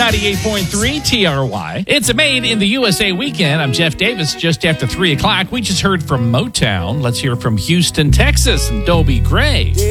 98.3 TRY. It's a Made in the USA weekend. I'm Jeff Davis. Just after 3 o'clock, we just heard from Motown. Let's hear from Houston, Texas, and Dobie Gray.